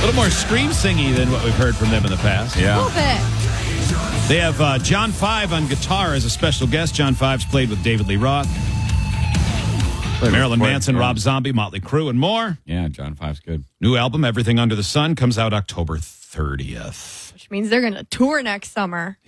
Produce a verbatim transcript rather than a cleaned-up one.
little more scream singy than what we've heard from them in the past. Yeah. A little bit. They have uh, John Five on guitar as a special guest. John Five's played with David Lee Roth, Marilyn Manson, yeah. Rob Zombie, Motley Crue, and more. Yeah, John Five's good. New album, Everything Under the Sun, comes out October thirtieth. Which means they're going to tour next summer.